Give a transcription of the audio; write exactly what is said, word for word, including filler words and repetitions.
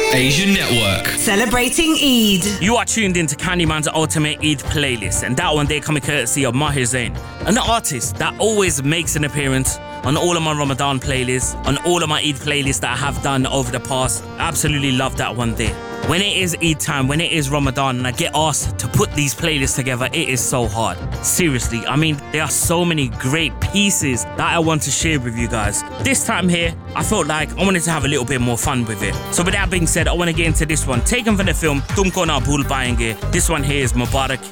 Asian Network. Celebrating Eid. You are tuned into Candyman's Ultimate Eid playlist, and that one day coming courtesy of Mahir Zain, an artist that always makes an appearance on all of my Ramadan playlists, on all of my Eid playlists that I have done over the past. Absolutely love that one day. When it is Eid time, when it is Ramadan, and I get asked to put these playlists together, it is so hard. Seriously, I mean, there are so many great pieces that I want to share with you guys. This time here, I felt like I wanted to have a little bit more fun with it. So with that being said, I want to get into this one. Taken from the film Tumko Na Bhool Payenge. This one here is Mubarak